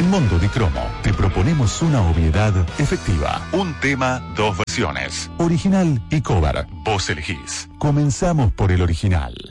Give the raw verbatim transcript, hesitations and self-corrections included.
En Mondo di Cromo te proponemos una obviedad efectiva. Un tema, dos versiones. Original y cover. Vos elegís. Comenzamos por el original.